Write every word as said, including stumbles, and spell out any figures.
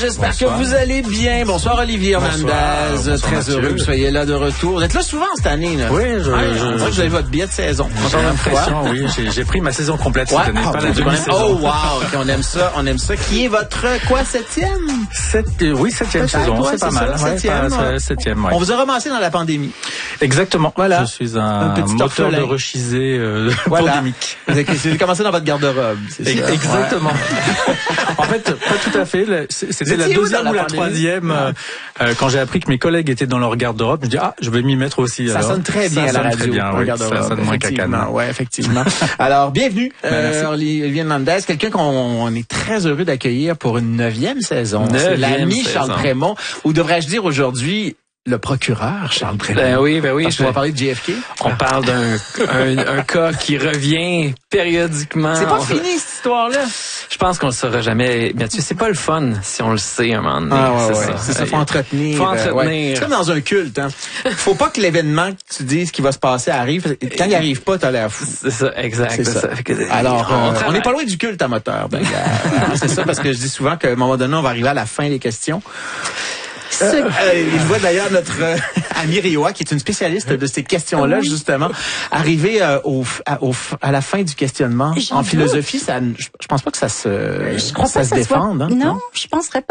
J'espère Bonsoir. que vous allez bien. Bonsoir Olivier Hernandez. Bonsoir, Très Mathieu. heureux que vous soyez là de retour. Vous êtes là souvent cette année, là. Oui, je, Ouais, je, on voit que vous avez votre billet de saison. j'ai l'impression, oui, j'ai, j'ai pris ma saison complète Ouais. cette année, Ah, pas bon, la c'est bon. demi-saison. Oh wow, okay, on aime ça, on aime ça. Qui est votre quoi septième? Sept, euh, oui, septième Peut-être, saison, ouais, c'est pas c'est mal. ça, Ouais, septième, pas- ouais. c'est- septième, ouais. On vous a ramassé dans la pandémie. Exactement. Voilà. Je suis Un un, petit moteur orphelin. de rechisé euh, Voilà. pandémique. Vous avez vous avez commencé dans votre garde-robe, c'est ça? Exactement. En fait, pas tout à fait. Le- C'était la étiez où deuxième dans ou la la pandémie? troisième. euh, euh, quand j'ai appris que mes collègues étaient dans leur garde-robe, je me dis ah, je vais m'y mettre aussi. Ça alors. sonne très bien Ça à la sonne très radio. bien, un oui. garde-robe, Ça sonne moins effectivement. cacane. Ouais, effectivement. Alors, bienvenue, euh, merci. Olivier Hernandez, quelqu'un qu'on on est très heureux d'accueillir pour une neuvième saison. C'est Neuvième l'ami saison. Charles Prémont, ou devrais-je dire aujourd'hui le procureur Charles Prémont. Ben oui, ben oui. Parce qu'on je- va parler de J F K. On parle d'un un, un cas qui revient périodiquement. C'est pas On- fini cette histoire-là. Je pense qu'on le saura jamais. Mathieu, c'est pas le fun si on le sait un moment donné. Ah ouais, c'est ouais. ça. C'est ça, faut entretenir. Faut euh, ouais. entretenir. C'est comme dans un culte, hein. Faut pas que l'événement que tu dises qui va se passer arrive. Quand il arrive pas, t'as l'air fou. C'est ça, exact. C'est ça. Fait que- Alors, on euh, on travaille. n'est pas loin du culte à moteur. Ben, euh, c'est ça, parce que je dis souvent qu'à un moment donné, on va arriver à la fin des questions. Euh, euh, je vois d'ailleurs notre euh, amie Rioa, qui est une spécialiste de ces questions-là, Oui. justement, arriver euh, au, à, au, à la fin du questionnement. J'en En doute. philosophie, ça, je, je pense pas que ça se, Je crois ça pas se que ça soit... défende. Hein, Non, je penserais pas.